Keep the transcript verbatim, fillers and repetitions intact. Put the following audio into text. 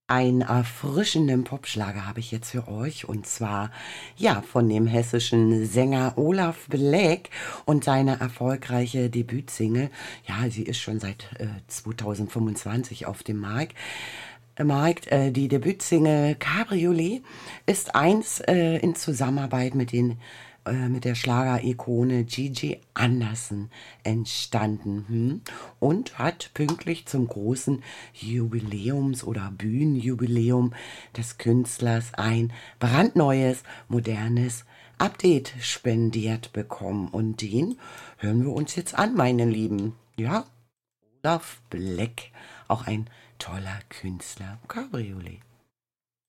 Einen erfrischenden Popschlager habe ich jetzt für euch und zwar ja von dem hessischen Sänger Olaf Bleck und seine erfolgreiche Debütsingle. Ja, sie ist schon seit äh, zweitausendfünfundzwanzig auf dem Markt. äh, Markt. Äh, die Debütsingle Cabriolet ist eins äh, in Zusammenarbeit mit den äh, mit der Schlager-Ikone Gigi Anderson entstanden, hm? Und hat pünktlich zum großen Jubiläums- oder Bühnenjubiläum des Künstlers ein brandneues, modernes Update spendiert bekommen. Und den hören wir uns jetzt an, meine Lieben. Ja, Olaf Bleck, auch ein toller Künstler. Cabriolet.